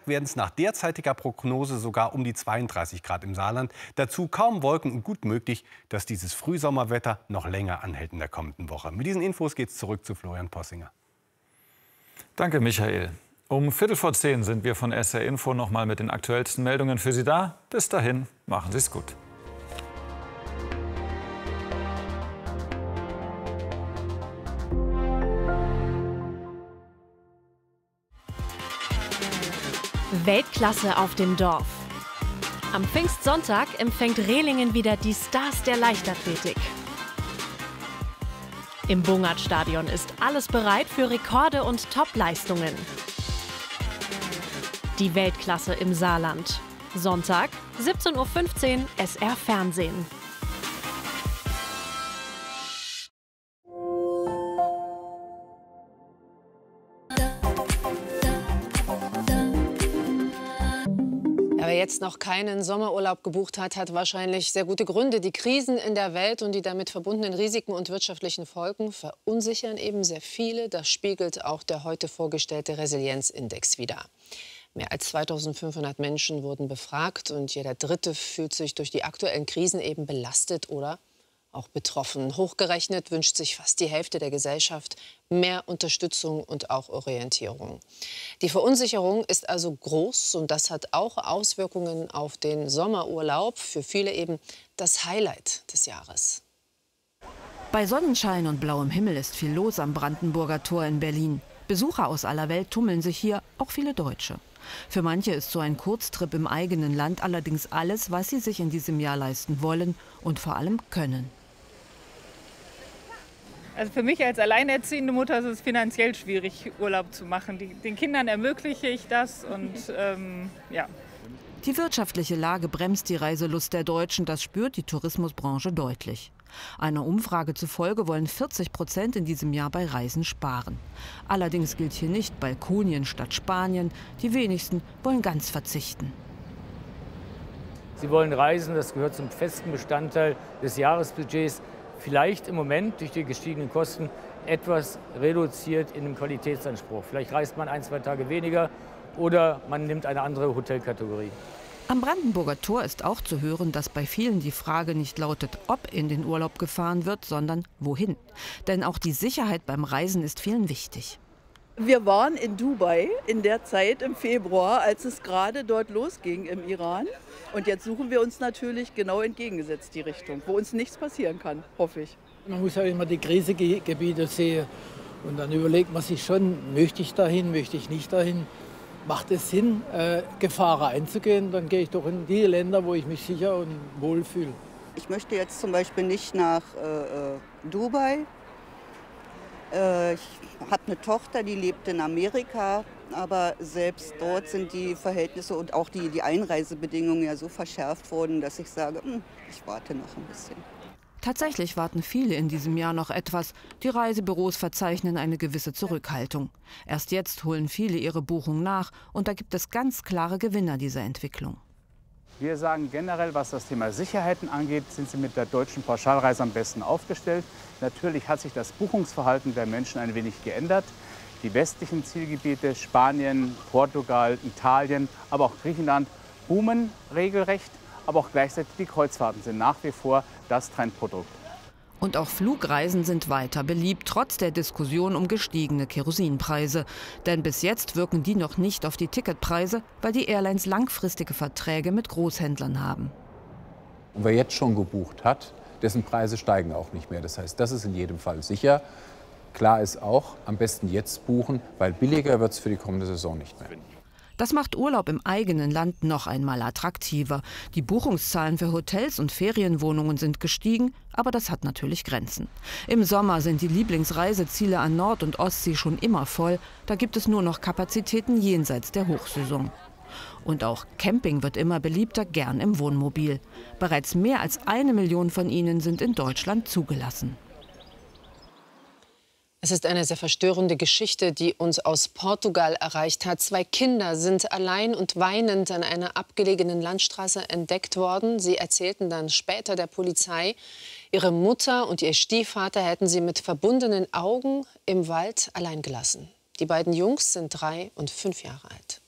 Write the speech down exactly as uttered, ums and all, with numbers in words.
werden es nach derzeitiger Prognose sogar um die zweiunddreißig Grad im Saarland. Dazu kaum Wolken und gut möglich, dass dieses Frühsommerwetter noch länger anhält in der kommenden Woche. Mit diesen Infos geht es zurück zu Florian Possinger. Danke, Michael. Um Viertel vor zehn sind wir von S R Info noch mal mit den aktuellsten Meldungen für Sie da. Bis dahin, machen Sie es gut. Weltklasse auf dem Dorf. Am Pfingstsonntag empfängt Rehlingen wieder die Stars der Leichtathletik. Im Bungert-Stadion ist alles bereit für Rekorde und Top-Leistungen. Die Weltklasse im Saarland. Sonntag, siebzehn Uhr fünfzehn, S R Fernsehen. Wer jetzt noch keinen Sommerurlaub gebucht hat, hat wahrscheinlich sehr gute Gründe. Die Krisen in der Welt und die damit verbundenen Risiken und wirtschaftlichen Folgen verunsichern eben sehr viele. Das spiegelt auch der heute vorgestellte Resilienzindex wider. Mehr als zweitausendfünfhundert Menschen wurden befragt und jeder Dritte fühlt sich durch die aktuellen Krisen eben belastet oder auch betroffen. Hochgerechnet wünscht sich fast die Hälfte der Gesellschaft mehr Unterstützung und auch Orientierung. Die Verunsicherung ist also groß und das hat auch Auswirkungen auf den Sommerurlaub. Für viele eben das Highlight des Jahres. Bei Sonnenschein und blauem Himmel ist viel los am Brandenburger Tor in Berlin. Besucher aus aller Welt tummeln sich hier, auch viele Deutsche. Für manche ist so ein Kurztrip im eigenen Land allerdings alles, was sie sich in diesem Jahr leisten wollen und vor allem können. Also für mich als alleinerziehende Mutter ist es finanziell schwierig, Urlaub zu machen. Die, den Kindern ermögliche ich das und ähm, ja. Die wirtschaftliche Lage bremst die Reiselust der Deutschen, das spürt die Tourismusbranche deutlich. Einer Umfrage zufolge wollen vierzig Prozent in diesem Jahr bei Reisen sparen. Allerdings gilt hier nicht Balkonien statt Spanien. Die wenigsten wollen ganz verzichten. Sie wollen reisen, das gehört zum festen Bestandteil des Jahresbudgets. Vielleicht im Moment durch die gestiegenen Kosten etwas reduziert in dem Qualitätsanspruch. Vielleicht reist man ein, zwei Tage weniger oder man nimmt eine andere Hotelkategorie. Am Brandenburger Tor ist auch zu hören, dass bei vielen die Frage nicht lautet, ob in den Urlaub gefahren wird, sondern wohin. Denn auch die Sicherheit beim Reisen ist vielen wichtig. Wir waren in Dubai in der Zeit im Februar, als es gerade dort losging im Iran. Und jetzt suchen wir uns natürlich genau entgegengesetzt die Richtung, wo uns nichts passieren kann, hoffe ich. Man muss ja immer die Krisengebiete sehen und dann überlegt man sich schon, möchte ich dahin, möchte ich nicht dahin. Macht es Sinn, äh, Gefahren einzugehen, dann gehe ich doch in die Länder, wo ich mich sicher und wohl fühle. Ich möchte jetzt zum Beispiel nicht nach äh, Dubai. Äh, ich habe eine Tochter, die lebt in Amerika, aber selbst dort sind die Verhältnisse und auch die, die Einreisebedingungen ja so verschärft worden, dass ich sage, hm, ich warte noch ein bisschen. Tatsächlich warten viele in diesem Jahr noch etwas. Die Reisebüros verzeichnen eine gewisse Zurückhaltung. Erst jetzt holen viele ihre Buchung nach und da gibt es ganz klare Gewinner dieser Entwicklung. Wir sagen generell, was das Thema Sicherheiten angeht, sind Sie mit der deutschen Pauschalreise am besten aufgestellt. Natürlich hat sich das Buchungsverhalten der Menschen ein wenig geändert. Die westlichen Zielgebiete, Spanien, Portugal, Italien, aber auch Griechenland boomen regelrecht. Aber auch gleichzeitig die Kreuzfahrten sind nach wie vor das Trendprodukt. Und auch Flugreisen sind weiter beliebt, trotz der Diskussion um gestiegene Kerosinpreise. Denn bis jetzt wirken die noch nicht auf die Ticketpreise, weil die Airlines langfristige Verträge mit Großhändlern haben. Und wer jetzt schon gebucht hat, dessen Preise steigen auch nicht mehr. Das heißt, das ist in jedem Fall sicher. Klar ist auch, am besten jetzt buchen, weil billiger wird es für die kommende Saison nicht mehr. Das macht Urlaub im eigenen Land noch einmal attraktiver. Die Buchungszahlen für Hotels und Ferienwohnungen sind gestiegen, aber das hat natürlich Grenzen. Im Sommer sind die Lieblingsreiseziele an Nord- und Ostsee schon immer voll. Da gibt es nur noch Kapazitäten jenseits der Hochsaison. Und auch Camping wird immer beliebter, gern im Wohnmobil. Bereits mehr als eine Million von ihnen sind in Deutschland zugelassen. Es ist eine sehr verstörende Geschichte, die uns aus Portugal erreicht hat. Zwei Kinder sind allein und weinend an einer abgelegenen Landstraße entdeckt worden. Sie erzählten dann später der Polizei, ihre Mutter und ihr Stiefvater hätten sie mit verbundenen Augen im Wald allein gelassen. Die beiden Jungs sind drei und fünf Jahre alt.